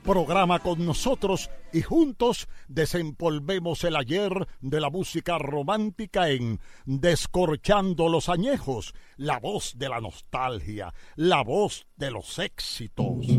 Programa con nosotros y juntos desempolvemos el ayer de la música romántica en Descorchando los Añejos, la voz de la nostalgia, la voz de los éxitos.